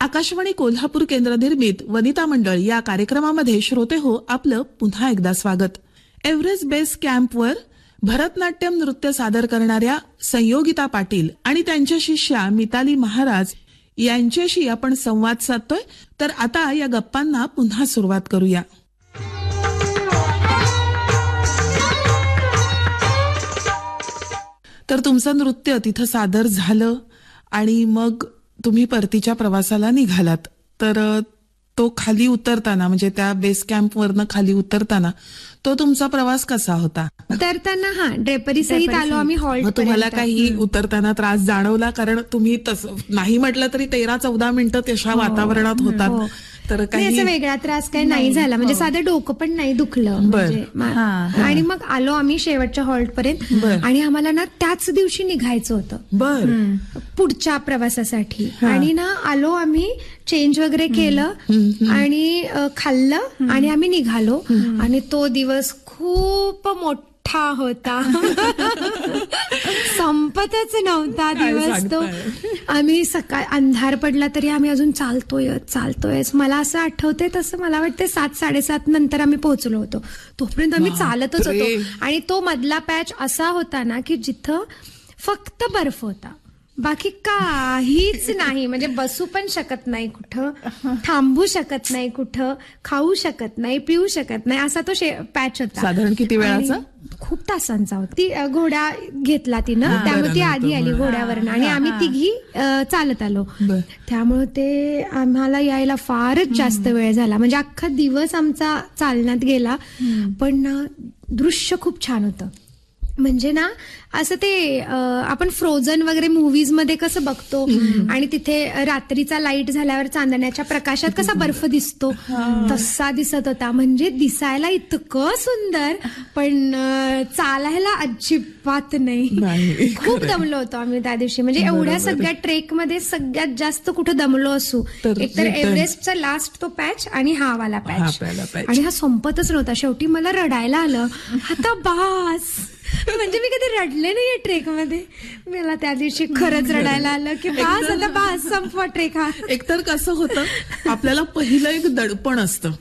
आकाशवाणी कोल्हापूर केंद्र निर्मित वनिता मंडळ या कार्यक्रमामध्ये श्रोते हो आपलं पुन्हा एकदा स्वागत. एव्हरेस्ट बेस कॅम्पवर भरतनाट्यम नृत्य सादर करणाऱ्या संयोगिता पाटील आणि त्यांच्या शिष्या मिताली महाराज यांच्याशी आपण संवाद साधतोय. तर आता या गप्पांना पुन्हा सुरुवात करूया. तर तुमचं नृत्य तिथं सादर झालं आणि मग तुम्ही परतीच्या प्रवासाला निघालात. तर तो खाली उतरताना म्हणजे त्या बेस कॅम्प वरनं खाली उतरताना तो तुमचा प्रवास कसा होता? उतरताना ड्रेपरी सहित आलो आम्ही हॉल्ट. तुम्हाला काही उतरताना त्रास जाणवला? कारण तुम्ही तसं नाही म्हटलं तरी 13-14 मिनिटं तशा वातावरणात होतात. तर काही असं वेगळा त्रास काही नाही झाला, म्हणजे साधं डोकं पण नाही दुखलं. आणि मग आलो आम्ही शेवटच्या हॉल्ट पर्यंत आणि आम्हाला ना त्याच दिवशी निघायचं होतं पुढच्या प्रवासासाठी. आणि ना आलो आम्ही, चेंज वगैरे केलं आणि खाल्लं आणि आम्ही निघालो. आणि तो दिवस खूप मोठा होता, संपतच नव्हता दिवस तो. आम्ही सकाळ अंधार पडला तरी आम्ही अजून चालतोय. मला असं आठवतंय तसं मला वाटतं 7-7:30 नंतर आम्ही पोहोचलो होतो. तोपर्यंत आम्ही चालतच होतो. आणि तो मधला पॅच असा होता ना की जिथं फक्त बर्फ होता, बाकी काहीच नाही. म्हणजे बसू पण शकत नाही कुठं, थांबू शकत नाही कुठं, खाऊ शकत नाही, पिऊ शकत नाही, असा तो पॅच होता. साधारण किती वेळाचा? खूप तासांचा होता. ती घोडा घेतला तिनं, त्यामुळे ती आधी आली घोड्यावरनं आणि आम्ही तिघी चालत आलो. त्यामुळे ते आम्हाला यायला फारच जास्त वेळ झाला. म्हणजे अख्खा दिवस आमचा चालण्यात गेला. पण ना दृश्य खूप छान होतं. म्हणजे ना असं ते आपण फ्रोझन वगैरे मूवीज मध्ये कसं बघतो आणि तिथे रात्रीचा लाईट झाल्यावर चांदण्याच्या प्रकाशात कसा बर्फ दिसतो तसा दिसत होता. म्हणजे दिसायला इतकं सुंदर, पण चालायला अजिबात नाही. खूप दमलो होतो आम्ही त्या दिवशी. म्हणजे एवढ्या सगळ्या ट्रेक मध्ये सगळ्यात जास्त कुठं दमलो असू एकतर एव्हरेस्टचा लास्ट तो पॅच आणि हा वाला पॅच. आणि हा संपतच नव्हता. शेवटी मला रडायला आलं. आता बास, म्हणजे मी कधी रडले नाहीये ट्रेक मध्ये. मला त्या दिवशी खरंच रडायला आलं की बास, आता बास, संपवा ट्रेक हा. एकतर कसं होतं, आपल्याला पहिलं एक दडपण असतं